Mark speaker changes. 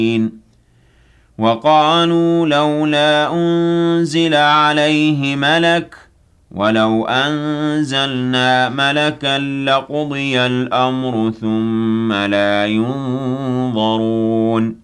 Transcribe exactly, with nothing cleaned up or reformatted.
Speaker 1: وَقَالُوا لَوْلَا أُنزِلَ عَلَيْهِ مَلَكٌ ۖ وَلَوْ أَنزَلْنَا مَلَكًا لَّقُضِيَ الْأَمْرُ ثُمَّ لَا يُنظَرُونَ